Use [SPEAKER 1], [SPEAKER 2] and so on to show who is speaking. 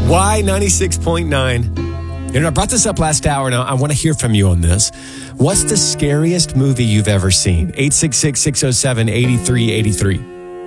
[SPEAKER 1] Y96.9. I brought this up last hour, and I want to hear from you on this. What's the scariest movie you've ever seen? 866-607-8383.